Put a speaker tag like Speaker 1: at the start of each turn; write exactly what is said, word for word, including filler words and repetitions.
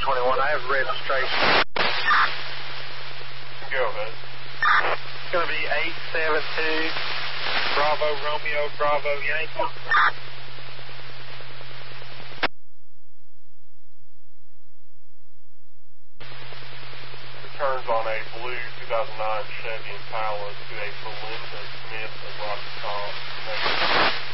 Speaker 1: twenty-one. I have registration.
Speaker 2: Go ahead.
Speaker 1: It's going to be eight seven two Bravo Romeo Bravo Yankee.
Speaker 2: Returns on a blue two thousand nine Chevy Impala to a Belinda Smith of Rocky Top.